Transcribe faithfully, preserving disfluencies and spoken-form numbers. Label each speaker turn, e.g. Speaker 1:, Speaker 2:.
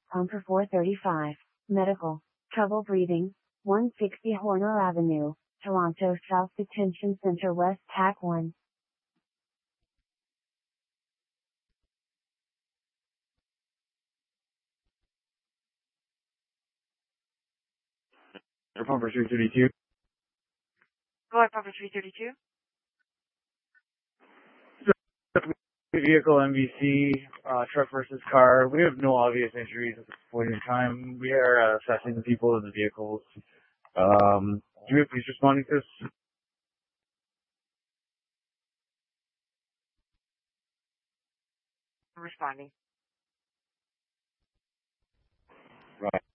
Speaker 1: Pumper four thirty-five, medical, trouble breathing, one sixty Horner Avenue, Toronto South Detention Center West T A C one.
Speaker 2: Air Pumper three thirty-two.
Speaker 3: Go ahead, Pumper three thirty-two.
Speaker 2: Vehicle M V C, uh, truck versus car. We have no obvious injuries at this point in time. We are uh, assessing the people in the vehicles. Um, do you have police responding to this?
Speaker 3: I'm responding.
Speaker 2: Right.